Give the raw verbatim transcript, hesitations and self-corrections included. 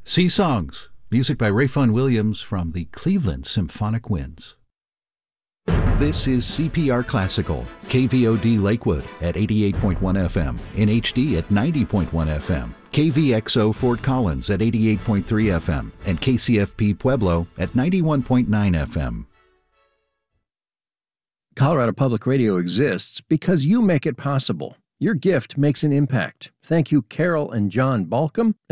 Sea Songs, music by Rayfun Williams from the Cleveland Symphonic Winds. This is C P R Classical, K V O D Lakewood at eighty-eight point one F M, in H D at ninety point one F M, K V X O Fort Collins at eighty-eight point three F M, and K C F P Pueblo at ninety-one point nine F M. Colorado Public Radio exists because you make it possible. Your gift makes an impact. Thank you, Carol and John Balcom.